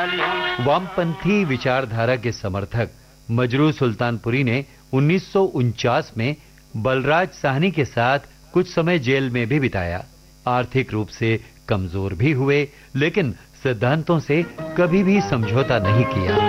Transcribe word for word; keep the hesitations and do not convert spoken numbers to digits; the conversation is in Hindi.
वामपंथी विचारधारा के समर्थक मजरू सुल्तानपुरी ने उन्नीस सौ उनचास में बलराज साहनी के साथ कुछ समय जेल में भी बिताया। आर्थिक रूप से कमजोर भी हुए, लेकिन सिद्धांतों से कभी भी समझौता नहीं किया।